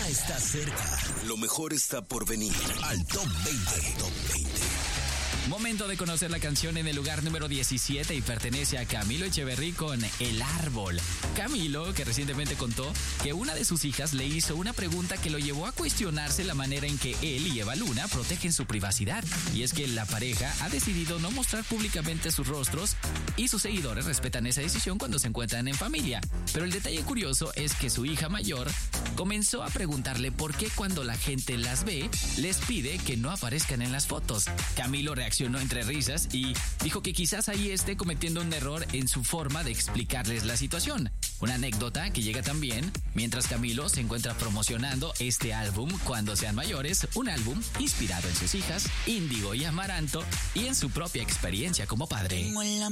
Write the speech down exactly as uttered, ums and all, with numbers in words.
está cerca. Lo mejor está por venir. Al Top veinte. Al Top veinte. Momento de conocer la canción en el lugar número diecisiete y pertenece a Camilo Echeverry con El Árbol. Camilo, que recientemente contó que una de sus hijas le hizo una pregunta que lo llevó a cuestionarse la manera en que él y Eva Luna protegen su privacidad. Y es que la pareja ha decidido no mostrar públicamente sus rostros y sus seguidores respetan esa decisión cuando se encuentran en familia. Pero el detalle curioso es que su hija mayor comenzó a preguntarle por qué cuando la gente las ve, les pide que no aparezcan en las fotos. Camilo reaccionó entre risas y dijo que quizás ahí esté cometiendo un error en su forma de explicarles la situación. Una anécdota que llega también mientras Camilo se encuentra promocionando este álbum Cuando sean mayores, un álbum inspirado en sus hijas, Índigo y Amaranto, y en su propia experiencia como padre.